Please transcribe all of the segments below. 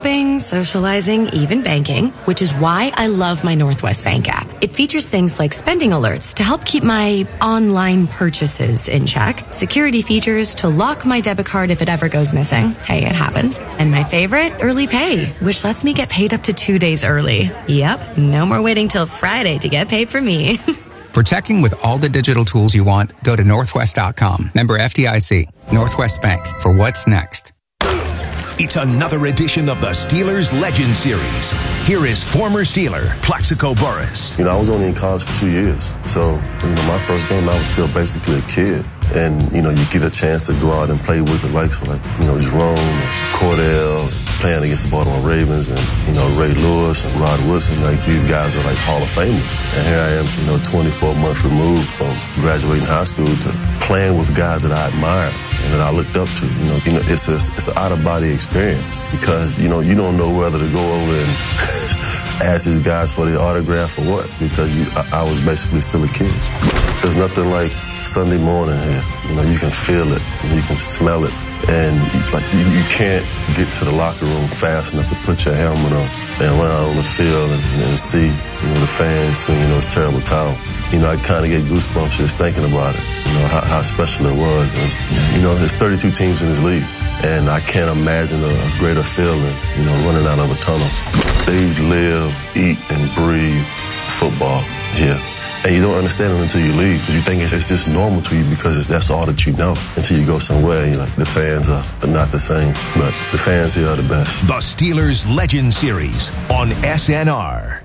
Socializing, even banking, which is why I love my Northwest Bank app. It features things like spending alerts to help keep my online purchases in check, security features to lock my debit card if it ever goes missing. Hey, it happens. And my favorite, early pay, which lets me get paid up to 2 days early. Yep, no more waiting till Friday to get paid for me. For checking with all the digital tools you want, go to Northwest.com. Member FDIC. Northwest Bank. For what's next. It's another edition of the Steelers Legend Series. Here is former Steeler, Plaxico Burress. I was only in college for 2 years. So, my first game, I was still basically a kid. And, you get a chance to go out and play with the likes of, Jerome, Cordell, playing against the Baltimore Ravens, and, Ray Lewis and Rod Woodson. These guys are Hall of Famers. And here I am, 24 months removed from graduating high school to playing with guys that I admired and that I looked up to. It's an out-of-body experience because, you don't know whether to go over and ask these guys for the autograph or what, because I was basically still a kid. There's nothing like Sunday morning here. You can feel it, and you can smell it, and you can't get to the locker room fast enough to put your helmet on and run out on the field and see the fans swinging those terrible towels. I kind of get goosebumps just thinking about it. How special it was, and there's 32 teams in this league, and I can't imagine a greater feeling. Running out of a tunnel. They live, eat, and breathe football here. And you don't understand it until you leave, because you think it's just normal to you because that's all that you know, until you go somewhere and the fans are not the same. But the fans here are the best. The Steelers Legend Series on SNR.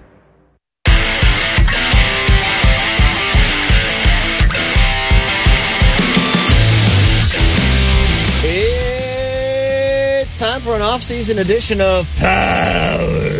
It's time for an off-season edition of Power.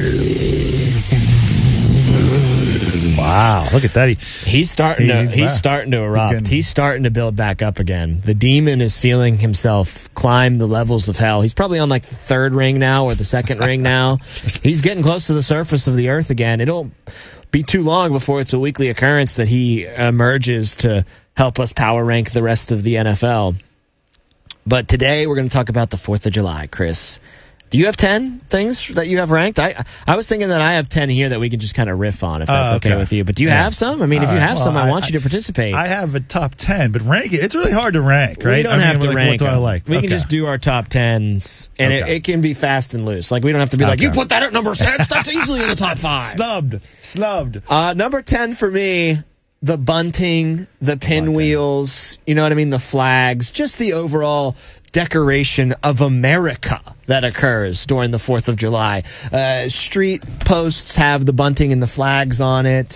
Wow, look at that. He's starting to erupt. He's starting to build back up again. The demon is feeling himself climb the levels of hell. He's probably on the third ring now or the second ring now. He's getting close to the surface of the earth again. It'll be too long before it's a weekly occurrence that he emerges to help us power rank the rest of the NFL. But today we're going to talk about the 4th of July, Chris. Do you have 10 things that you have ranked? I was thinking that I have 10 here that we can just kind of riff on, if that's okay with you. But do you have some? I mean, if you have some, I want you to participate. I have a top 10, but rank it. It's really hard to rank, right? We don't have to rank. What do I like? We can just do our top 10s, and it can be fast and loose. We don't have to be you put that at number 6. That's easily in the top 5. Snubbed. Number 10 for me, the bunting, the pinwheels, you know what I mean? The flags, just the overall decoration of America that occurs during the 4th of July. Street posts have the bunting and the flags on it.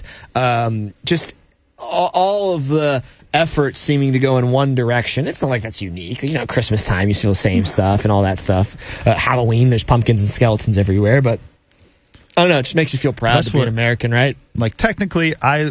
Just all of the effort seeming to go in one direction. It's not like that's unique. Christmas time, you see the same stuff and all that stuff. Halloween, there's pumpkins and skeletons everywhere, but I don't know. It just makes you feel proud to be an American, right? Technically, I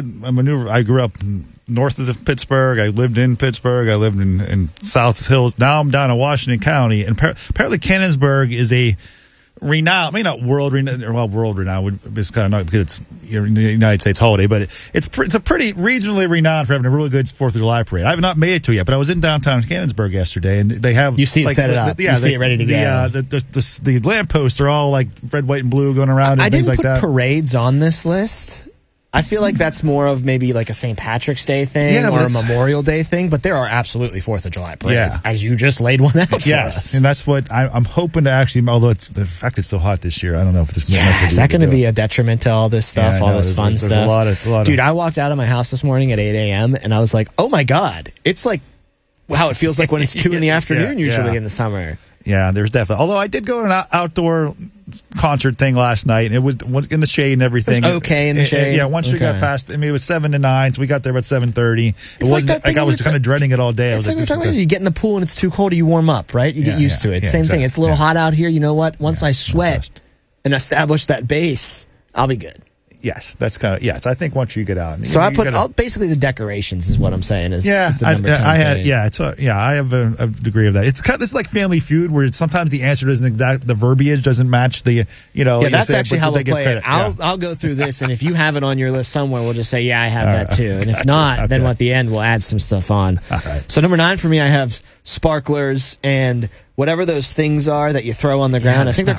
grew up north of Pittsburgh. I lived in Pittsburgh. I lived in South Hills. Now I'm down in Washington County, and apparently Cannonsburg is a renowned, maybe not world renowned. Well, world renowned is kind of not because it's a United States holiday, but it's a pretty regionally renowned for having a really good 4th of July parade. I have not made it to it yet, but I was in downtown Cannonsburg yesterday, and they have you see it set it up. You see it ready to go. The lampposts are all red, white, and blue going around and things like that. I didn't put parades on this list. I feel like that's more of maybe a St. Patrick's Day thing or a Memorial Day thing, but there are absolutely 4th of July parades, as you just laid one out for us. And that's what I'm hoping to actually, although the fact it's so hot this year, I don't know if this is that going to be a detriment to all this stuff, all this fun stuff? A lot Dude, I walked out of my house this morning at 8 a.m. and I was like, oh my God, it's like how it feels like when it's 2 in the afternoon usually in the summer. Yeah, there's definitely. Although I did go to an outdoor concert thing last night, and it was in the shade and everything. It was okay in the shade. Once we got past, it was 7 to 9, so we got there about 7:30. It wasn't I was kind of dreading it all day. It's you get in the pool and it's too cold, you warm up, right? You get used to it. Same thing. It's a little hot out here. You know what? Once I sweat and establish that base, I'll be good. Yes, that's kind of yes. I think once you get out, so I put basically the decorations is what I'm saying. Is the number 10 I have a degree of that. It's kind of this like Family Feud where sometimes the answer doesn't the verbiage doesn't match the that's actually how we'll play it. I'll go through this, and if you have it on your list somewhere, we'll just say I have that too, and if not, then at the end we'll add some stuff on. All right. So number 9 for me, I have sparklers and whatever those things are that you throw on the ground. I think they're